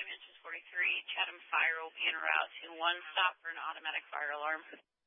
Dimensions 43, Chatham Fire will be en route to one stop for an automatic fire alarm.